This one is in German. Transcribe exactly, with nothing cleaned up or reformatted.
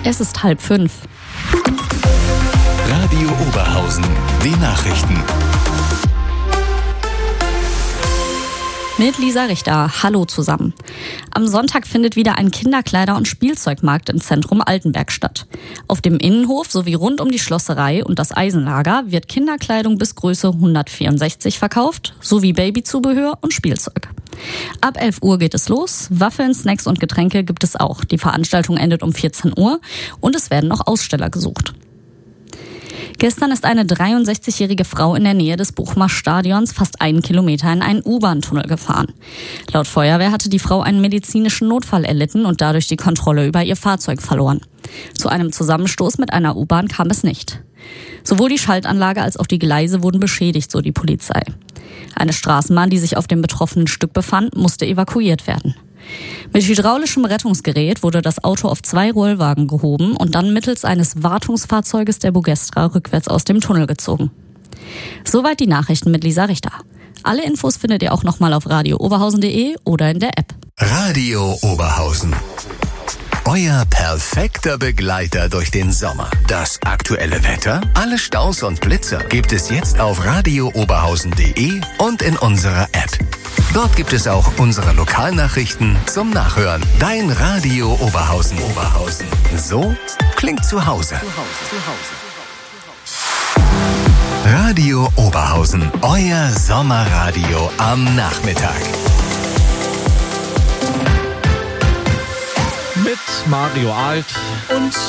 Es ist halb fünf. Radio Oberhausen, die Nachrichten. Mit Lisa Richter. Hallo zusammen. Am Sonntag findet wieder ein Kinderkleider- und Spielzeugmarkt im Zentrum Altenberg statt. Auf dem Innenhof sowie rund um die Schlosserei und das Eisenlager wird Kinderkleidung bis Größe hundertvierundsechzig verkauft, sowie Babyzubehör und Spielzeug. Ab elf Uhr geht es los. Waffeln, Snacks und Getränke gibt es auch. Die Veranstaltung endet um vierzehn Uhr und es werden noch Aussteller gesucht. Gestern ist eine dreiundsechzigjährige Frau in der Nähe des Bochumer Stadions fast einen Kilometer in einen U-Bahn-Tunnel gefahren. Laut Feuerwehr hatte die Frau einen medizinischen Notfall erlitten und dadurch die Kontrolle über ihr Fahrzeug verloren. Zu einem Zusammenstoß mit einer U-Bahn kam es nicht. Sowohl die Schaltanlage als auch die Gleise wurden beschädigt, so die Polizei. Eine Straßenbahn, die sich auf dem betroffenen Stück befand, musste evakuiert werden. Mit hydraulischem Rettungsgerät wurde das Auto auf zwei Rollwagen gehoben und dann mittels eines Wartungsfahrzeuges der Bugestra rückwärts aus dem Tunnel gezogen. Soweit die Nachrichten mit Lisa Richter. Alle Infos findet ihr auch nochmal auf radio oberhausen punkt de oder in der App. Radio Oberhausen. Euer perfekter Begleiter durch den Sommer. Das aktuelle Wetter, alle Staus und Blitzer gibt es jetzt auf radio oberhausen punkt de und in unserer App. Dort gibt es auch unsere Lokalnachrichten zum Nachhören. Dein Radio Oberhausen. Oberhausen. So klingt zu Hause. Radio Oberhausen. Euer Sommerradio am Nachmittag. Mit Mario Alt und